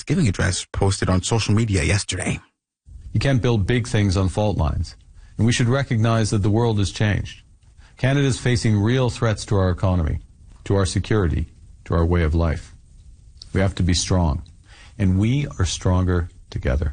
Thanksgiving address posted on social media yesterday. You can't build big things on fault lines, and we should recognize that the world has changed. Canada is facing real threats to our economy, to our security, to our way of life. We have to be strong, and we are stronger together.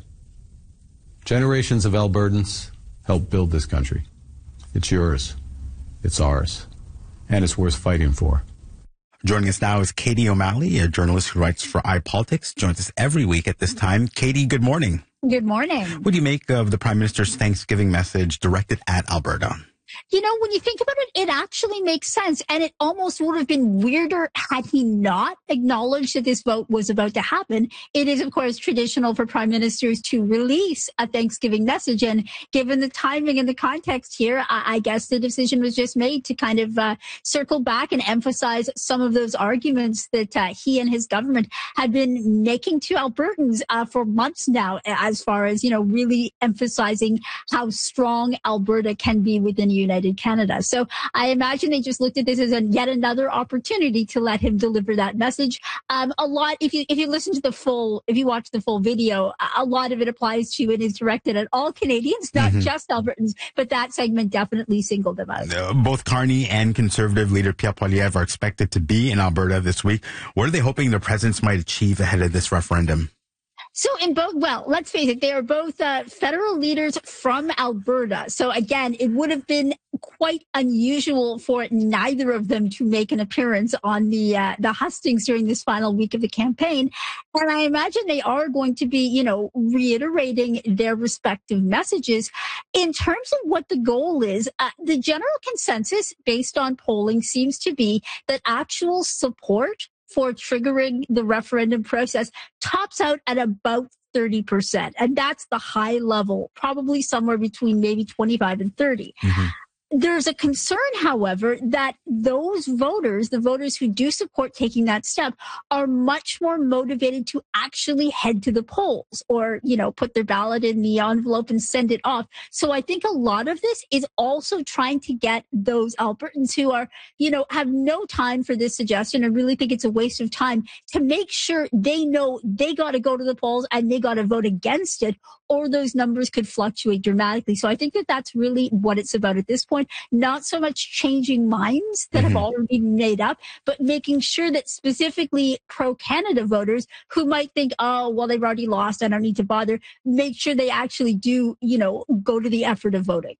Generations of Albertans helped build this country. It's yours, it's ours, and it's worth fighting for. Joining us now is Katie O'Malley, a journalist who writes for iPolitics, joins us every week at this time. Katie, good morning. Good morning. What do you make of the Prime Minister's Thanksgiving message directed at Alberta? You know, when you think about it, it actually makes sense. And it almost would have been weirder had he not acknowledged that this vote was about to happen. It is, of course, traditional for prime ministers to release a Thanksgiving message. And given the timing and the context here, I guess the decision was just made to kind of circle back and emphasize some of those arguments that he and his government had been making to Albertans for months now, as far as, you know, really emphasizing how strong Alberta can be within United Canada. So I imagine they just looked at this as yet another opportunity to let him deliver that message. A lot, if you listen to if you watch the full video, a lot of it applies to and is directed at all Canadians, not just Albertans, but that segment definitely singled them out. Both Carney and Conservative leader Pierre Poilievre are expected to be in Alberta this week. What are they hoping their presidents might achieve ahead of this referendum? So in both, well, let's face it, they are both federal leaders from Alberta. So again, it would have been quite unusual for neither of them to make an appearance on the hustings during this final week of the campaign. And I imagine they are going to be, you know, reiterating their respective messages. In terms of what the goal is, the general consensus based on polling seems to be that actual support for triggering the referendum process tops out at about 30%. And that's the high level, probably somewhere between maybe 25 and 30. There's a concern, however, that those voters, the voters who do support taking that step, are much more motivated to actually head to the polls or, you know, put their ballot in the envelope and send it off. So I think a lot of this is also trying to get those Albertans who are, you know, have no time for this suggestion and really think it's a waste of time to make sure they know they got to go to the polls and they got to vote against it, or those numbers could fluctuate dramatically. So I think that that's really what it's about at this point. Not so much changing minds that have already been made up, but making sure that specifically pro-Canada voters who might think, oh, well, they've already lost, I don't need to bother, make sure they actually do, you know, go to the effort of voting.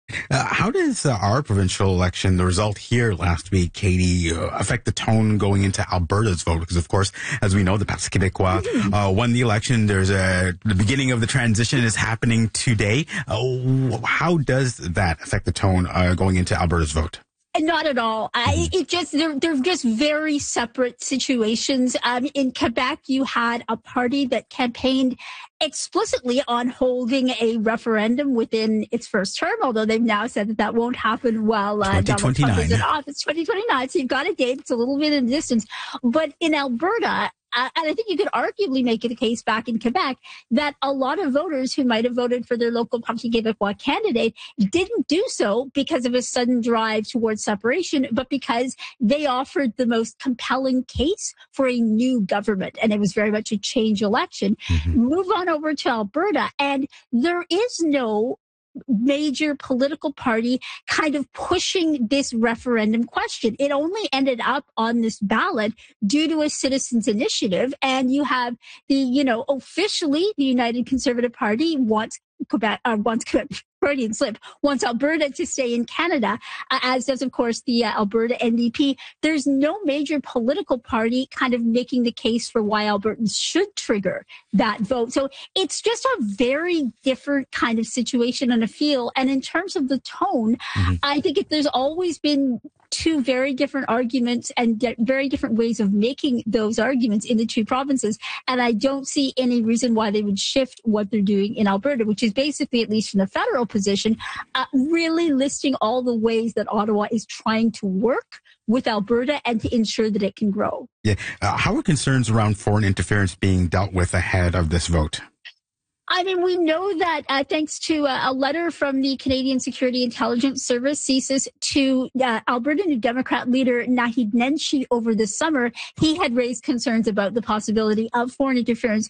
How does our provincial election, the result here last week, Katie, affect the tone going into Alberta's vote? Because, of course, as we know, the Parti Québécois won the election. The beginning of the transition is happening today. How does that affect the tone going into Alberta's vote? Not at all. They're just very separate situations. In Quebec, you had a party that campaigned explicitly on holding a referendum within its first term, although they've now said that that won't happen while Donald Trump is in office. 2029. So you've got a date. It's a little bit in the distance. But in Alberta, and I think you could arguably make the case back in Quebec that a lot of voters who might have voted for their local Parti Québécois candidate didn't do so because of a sudden drive towards separation, but because they offered the most compelling case for a new government. And it was very much a change election. Move on over to Alberta, and there is no major political party kind of pushing this referendum question. It only ended up on this ballot due to a citizens' initiative. And you have the, you know, officially the United Conservative Party wants Freudian slip, wants Alberta to stay in Canada, as does, of course, the Alberta NDP. There's no major political party kind of making the case for why Albertans should trigger that vote. So it's just a very different kind of situation and a feel. And in terms of the tone, I think there's always been two very different arguments and very different ways of making those arguments in the two provinces. And I don't see any reason why they would shift what they're doing in Alberta, which is basically, at least from the federal position, really listing all the ways that Ottawa is trying to work with Alberta and to ensure that it can grow. Yeah. How are concerns around foreign interference being dealt with ahead of this vote? I mean, we know that thanks to a letter from the Canadian Security Intelligence Service, CSIS, to Alberta New Democrat leader Naheed Nenshi over the summer, he had raised concerns about the possibility of foreign interference